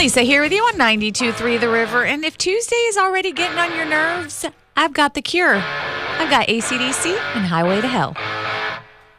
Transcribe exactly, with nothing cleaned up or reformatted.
Lisa here with you on ninety-two point three The River. And if Tuesday is already getting on your nerves, I've got the cure. I've got A C D C and Highway to Hell.